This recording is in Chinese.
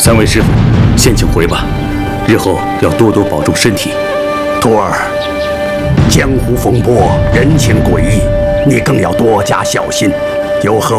三位师傅，先请回吧，日后要多多保重身体。 徒儿，江湖风波，人情诡异，你更要多加小心。有何